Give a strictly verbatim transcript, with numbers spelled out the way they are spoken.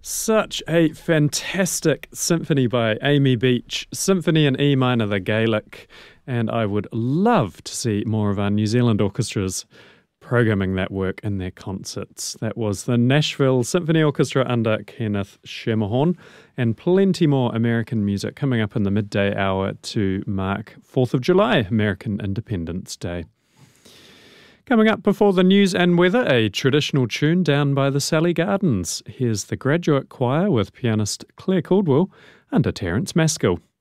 Such a fantastic symphony by Amy Beach, Symphony in E minor, the Gaelic, and I would love to see more of our New Zealand orchestras programming that work in their concerts. That was the Nashville Symphony Orchestra under Kenneth Schermerhorn, and plenty more American music coming up in the midday hour to mark fourth of July, American Independence Day. Coming up before the news and weather, a traditional tune down by the Sally Gardens. Here's the Graduate Choir with pianist Claire Caldwell under Terence Maskell.